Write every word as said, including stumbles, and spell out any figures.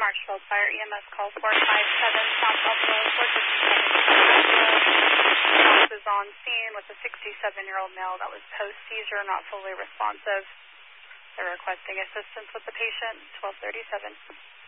Maxwell Fire E M S call four five seven South Buffalo, four fifty-seven. Is on scene with a sixty-seven-year-old male that was post-seizure, not fully responsive. They're requesting assistance with the patient, twelve thirty-seven.